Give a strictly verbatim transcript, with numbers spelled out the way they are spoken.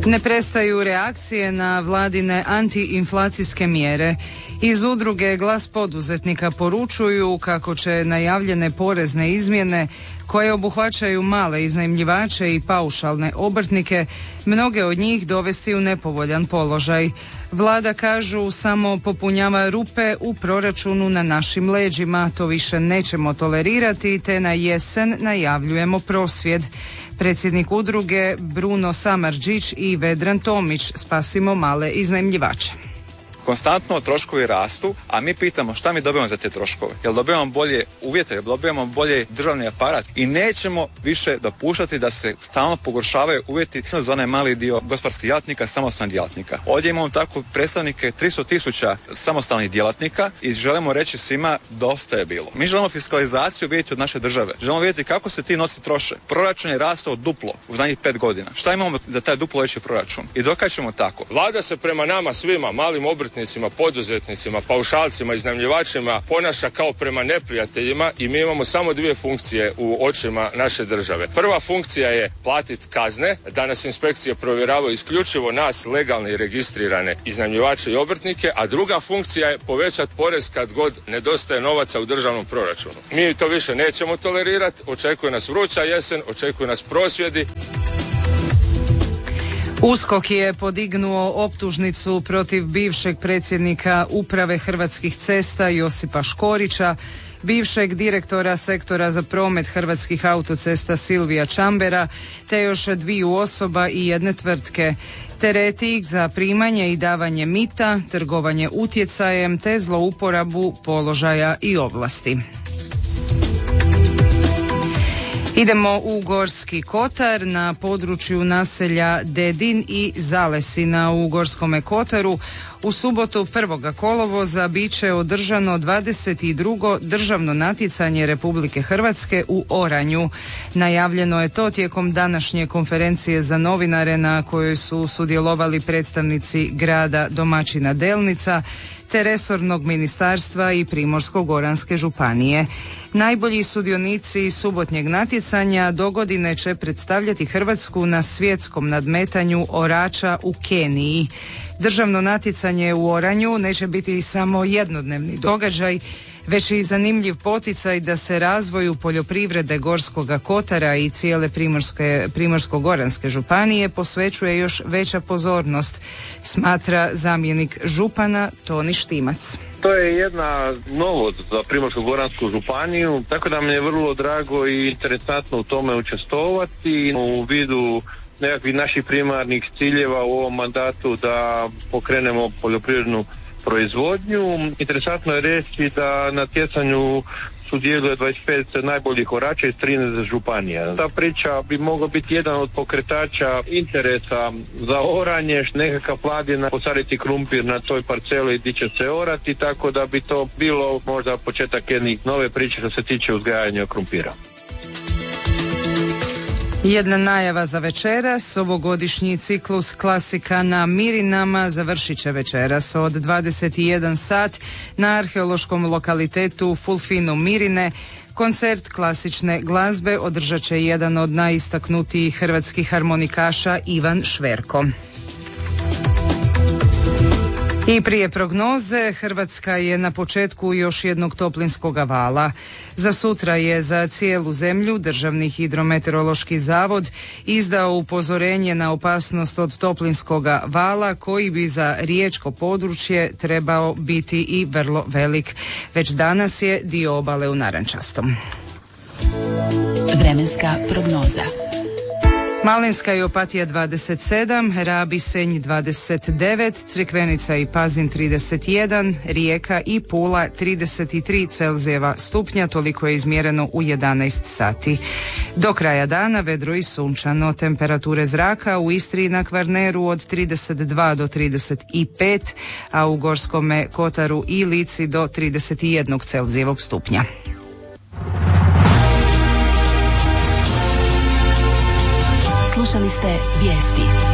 Ne prestaju reakcije na vladine antiinflacijske mjere. Iz udruge Glas poduzetnika poručuju kako će najavljene porezne izmjene koje obuhvaćaju male iznajmljivače i paušalne obrtnike, mnoge od njih dovesti u nepovoljan položaj. Vlada, kažu, samo popunjava rupe u proračunu na našim leđima. To više nećemo tolerirati, te na jesen najavljujemo prosvjed. Predsjednik udruge Bruno Samardžić i Vedran Tomić, Spasimo male iznajmljivače. Konstantno troškovi rastu, a mi pitamo šta mi dobijamo za te troškove. Jel dobijamo bolje uvjete, jel dobijamo bolje državni aparat i nećemo više dopuštati da se stalno pogoršavaju uvjeti za onaj mali dio gospodarskih djelatnika, samostalnih djelatnika. Ovdje imamo tako predstavnike tristo tisuća samostalnih djelatnika i želimo reći svima dosta je bilo. Mi želimo fiskalizaciju vidjeti od naše države. Želimo vidjeti kako se ti novci troše. Proračun je rastao duplo u zadnjih pet godina. Šta imamo za taj duplo veći proračun? I dokad ćemo tako? Vlada se prema nama svima, malim obrt poduzetnicima, paušalcima, iznajmljivačima ponaša kao prema neprijateljima i mi imamo samo dvije funkcije u očima naše države. Prva funkcija je platiti kazne, da nas inspekcije provjeravaju isključivo nas, legalne i registrirane iznajmljivače i obrtnike, a druga funkcija je povećati porez kad god nedostaje novaca u državnom proračunu. Mi to više nećemo tolerirati, očekuje nas vruća jesen, očekuje nas prosvjedi. USKOK je podignuo optužnicu protiv bivšeg predsjednika Uprave Hrvatskih cesta Josipa Škorića, bivšeg direktora sektora za promet Hrvatskih autocesta Silvija Čambera, te još dviju osoba i jedne tvrtke. Tereti ih za primanje i davanje mita, trgovanje utjecajem te zlouporabu položaja i ovlasti. Idemo u Gorski kotar. Na području naselja Dedin i Zalesina u Gorskome kotaru u subotu prvog kolovoza bit će održano dvadeset drugo državno natjecanje Republike Hrvatske u oranju. Najavljeno je to tijekom današnje konferencije za novinare na kojoj su sudjelovali predstavnici grada domaćina Delnica te resornog ministarstva i Primorsko-goranske županije. Najbolji sudionici subotnjeg natjecanja dogodine će predstavljati Hrvatsku na svjetskom nadmetanju orača u Keniji. Državno natjecanje u oranju neće biti samo jednodnevni događaj, već i zanimljiv poticaj da se razvoju poljoprivrede Gorskoga kotara i cijele Primorske, Primorsko-goranske županije posvećuje još veća pozornost, smatra zamjenik župana Toni Štimac. To je jedna novost za Primorsko-goransku županiju, tako da mi je vrlo drago i interesantno u tome učestvovati u vidu nekakvih naših primarnih ciljeva u ovom mandatu da pokrenemo poljoprivrednu proizvodnju. Interesantno je reći da na natjecanju sudjeluje dvadeset pet najboljih orača iz trinaest županija. Ta priča bi mogla biti jedan od pokretača interesa za oranje, nekakav mladina posaditi krumpir na toj parceli gdje će se orati, tako da bi to bilo možda početak jedne nove priče što se tiče uzgajanja krumpira. Jedna najava za večeras, ovogodišnji ciklus klasika na Mirinama završit će večeras od dvadeset jedan sat na arheološkom lokalitetu Fulfinu Mirine. Koncert klasične glazbe održat će jedan od najistaknutijih hrvatskih harmonikaša Ivan Šverko. I prije prognoze, Hrvatska je na početku još jednog toplinskoga vala. Za sutra je za cijelu zemlju Državni hidrometeorološki zavod izdao upozorenje na opasnost od toplinskoga vala koji bi za riječko područje trebao biti i vrlo velik. Već danas je dio obale u narančastom. Vremenska prognoza. Malinska i Opatija dvadeset sedam, Rab i Senj dvadeset devet, Crikvenica i Pazin trideset jedan, Rijeka i Pula trideset tri Celzijeva stupnja, toliko je izmjereno u jedanaest sati. Do kraja dana vedro i sunčano, temperature zraka u Istri i na Kvarneru od trideset dva do trideset pet, a u Gorskome kotaru i Lici do trideset jedan Celzijevog stupnja. Slušali ste vijesti.